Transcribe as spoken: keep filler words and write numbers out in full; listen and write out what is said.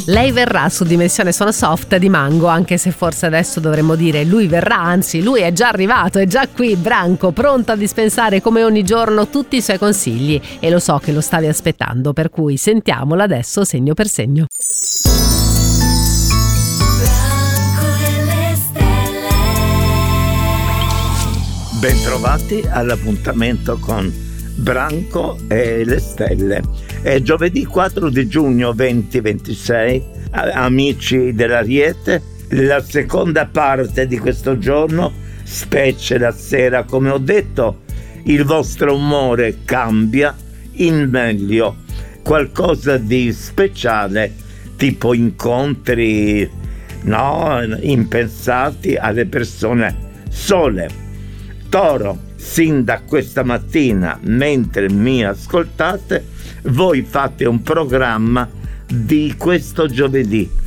Lei verrà su Dimensione Suono Soft di Mango, anche se forse adesso dovremmo dire lui verrà, anzi lui è già arrivato, è già qui, Branco, pronto a dispensare come ogni giorno tutti i suoi consigli, e lo so che lo stavi aspettando, per cui sentiamolo adesso segno per segno. Bentrovati all'appuntamento con Branco e le stelle. È giovedì quattro di giugno duemilaventisei, amici dell'Ariete, la seconda parte di questo giorno, specie la sera, come ho detto, il vostro umore cambia in meglio, qualcosa di speciale, tipo incontri, no, impensati alle persone sole. Toro, sin da questa mattina, mentre mi ascoltate, voi fate un programma di questo giovedì